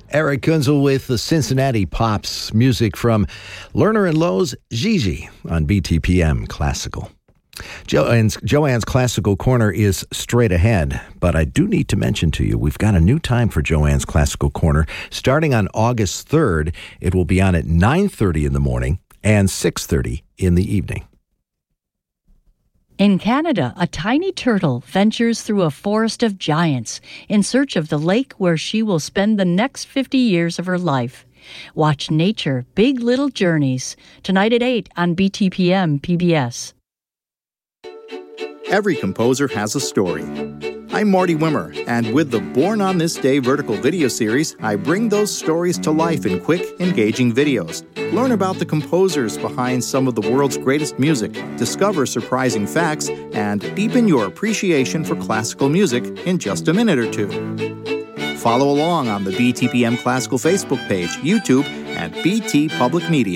Eric Kunzel with the Cincinnati Pops, music from Lerner and Lowe's Gigi on BTPM Classical. Joanne's Classical Corner is straight ahead, but I do need to mention to you, we've got a new time for Joanne's Classical Corner. Starting on August 3rd, it will be on at 9:30 in the morning and 6:30 in the evening. In Canada, a tiny turtle ventures through a forest of giants in search of the lake where she will spend the next 50 years of her life. Watch Nature, Big Little Journeys, tonight at 8 on BTPM PBS. Every composer has a story. I'm Marty Wimmer, and with the Born on This Day vertical video series, I bring those stories to life in quick, engaging videos. Learn about the composers behind some of the world's greatest music, discover surprising facts, and deepen your appreciation for classical music in just a minute or two. Follow along on the BTPM Classical Facebook page, YouTube, and BT Public Media.